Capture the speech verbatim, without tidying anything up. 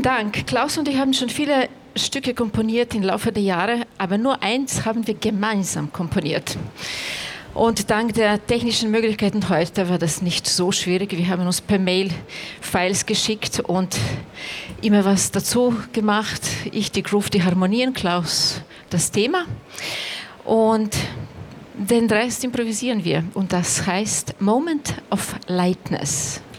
Vielen Dank. Klaus und ich haben schon viele Stücke komponiert im Laufe der Jahre, aber nur eins haben wir gemeinsam komponiert. Und dank der technischen Möglichkeiten heute war das nicht so schwierig. Wir haben uns per Mail Files geschickt und immer was dazu gemacht. Ich die Groove, die Harmonien, Klaus das Thema. Und den Rest improvisieren wir. Und das heißt Moment of Lightness.